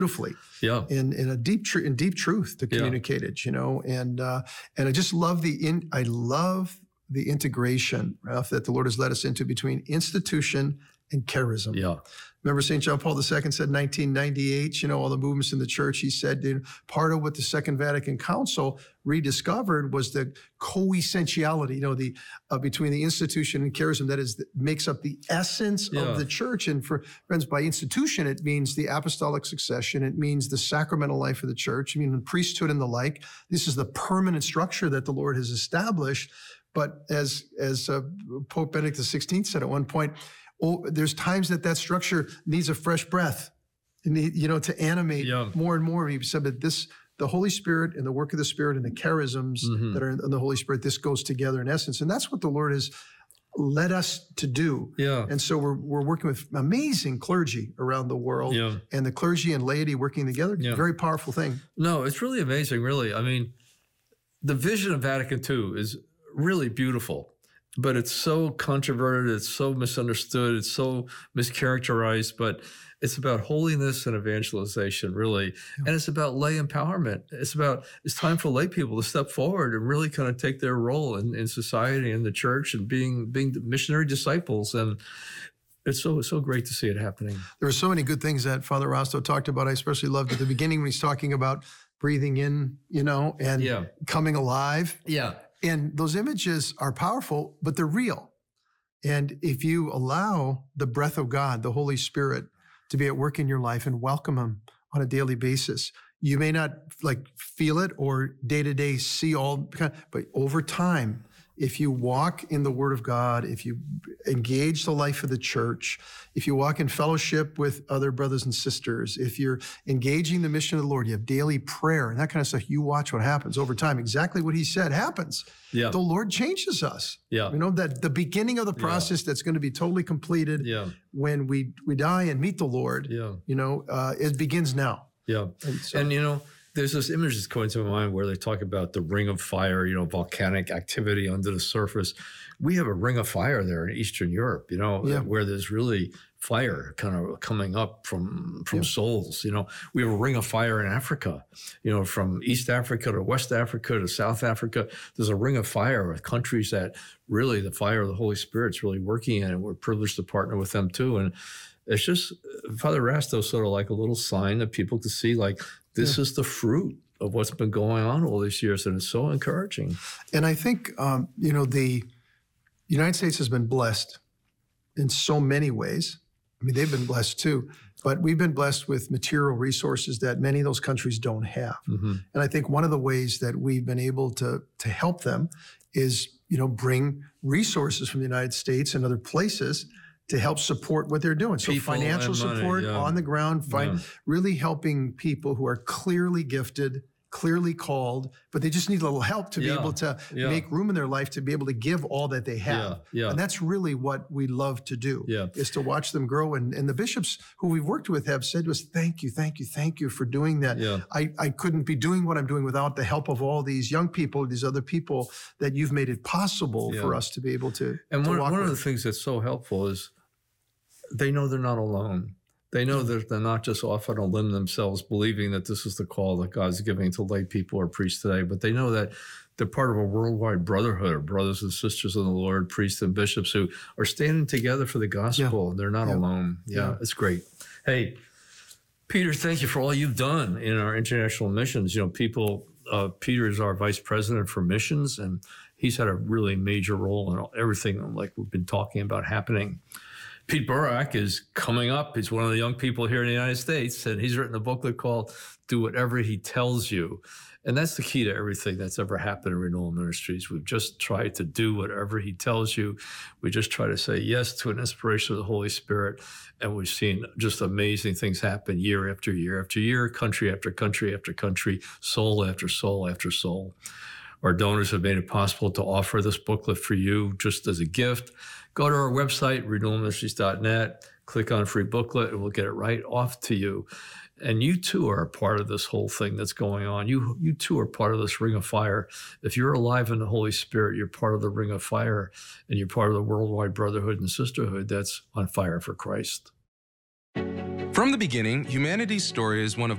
beautifully. Yeah. In a deep truth to communicate it, and I just love I love the integration, Ralph, that the Lord has led us into between institution and charism. Yeah. Remember St. John Paul II said in 1998, all the movements in the church, he said, part of what the Second Vatican Council rediscovered was the co-essentiality, between the institution and charism, that makes up the essence of the church. And for friends, by institution, it means the apostolic succession. It means the sacramental life of the church. I mean, the priesthood and the like. This is the permanent structure that the Lord has established. But as Pope Benedict XVI said at one point, there's times that structure needs a fresh breath, to animate more and more. He said that the Holy Spirit and the work of the Spirit and the charisms that are in the Holy Spirit, this goes together in essence. And that's what the Lord has led us to do. Yeah. And so we're working with amazing clergy around the world, and the clergy and laity working together. Very powerful thing. No, it's really amazing, really. I mean, the vision of Vatican II is really beautiful. But it's so controverted, it's so misunderstood, it's so mischaracterized, but it's about holiness and evangelization, really. Yeah. And it's about lay empowerment. It's time for lay people to step forward and really kind of take their role in society and the church and being missionary disciples. And it's so great to see it happening. There are so many good things that Father Rosto talked about. I especially loved at the beginning when he's talking about breathing in, and coming alive. Yeah. And those images are powerful, but they're real. And if you allow the breath of God, the Holy Spirit, to be at work in your life and welcome him on a daily basis, you may not feel it or day to day see but over time, if you walk in the Word of God, if you engage the life of the church, if you walk in fellowship with other brothers and sisters, if you're engaging the mission of the Lord, you have daily prayer and that kind of stuff, you watch what happens over time. Exactly what he said happens. Yeah. The Lord changes us. Yeah. That the beginning of the process that's going to be totally completed when we die and meet the Lord, it begins now. Yeah. And there's this image that's going to my mind where they talk about the ring of fire, volcanic activity under the surface. We have a ring of fire there in Eastern Europe, where there's really fire kind of coming up from souls. We have a ring of fire in Africa, from East Africa to West Africa to South Africa. There's a ring of fire with countries that really the fire of the Holy Spirit's really working in, and we're privileged to partner with them too. And it's just, Father Rasto sort of like a little sign that people can see, this is the fruit of what's been going on all these years, and it's so encouraging. And I think, the United States has been blessed in so many ways. I mean, they've been blessed too, but we've been blessed with material resources that many of those countries don't have. Mm-hmm. And I think one of the ways that we've been able to help them is, bring resources from the United States and other places to help support what they're doing. So People financial support on the ground, really helping people who are clearly gifted, clearly called, but they just need a little help to be able to make room in their life to be able to give all that they have. And that's really what we love to do, is to watch them grow. And the bishops who we've worked with have said to us, thank you for doing that. Yeah. I couldn't be doing what I'm doing without the help of all these young people, these other people that you've made it possible for us to be able to And one of the things that's so helpful is they know they're not alone. They know that they're not just off on a limb themselves, believing that this is the call that God's giving to lay people or priests today, but they know that they're part of a worldwide brotherhood of brothers and sisters in the Lord, priests and bishops who are standing together for the gospel, and they're not alone. It's great. Hey, Peter, thank you for all you've done in our international missions. Peter is our vice president for missions, and he's had a really major role in everything like we've been talking about happening. Pete Burak is coming up. He's one of the young people here in the United States, and he's written a booklet called Do Whatever He Tells You. And that's the key to everything that's ever happened in Renewal Ministries. We've just tried to do whatever he tells you. We just try to say yes to an inspiration of the Holy Spirit. And we've seen just amazing things happen year after year after year, country after country after country, soul after soul after soul. Our donors have made it possible to offer this booklet for you just as a gift. Go to our website, renewalministries.net, click on free booklet, and we'll get it right off to you. And you too are a part of this whole thing that's going on. You too are part of this ring of fire. If you're alive in the Holy Spirit, you're part of the ring of fire, and you're part of the worldwide brotherhood and sisterhood that's on fire for Christ. From the beginning, humanity's story is one of